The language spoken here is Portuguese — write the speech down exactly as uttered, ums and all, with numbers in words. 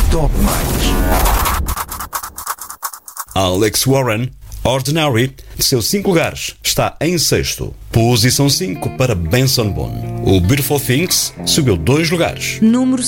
Top Mais. Alex Warren, Ordinary, desceu cinco lugares, está em sexto. Posição cinco para Benson Boone. O Beautiful Things subiu dois lugares. Número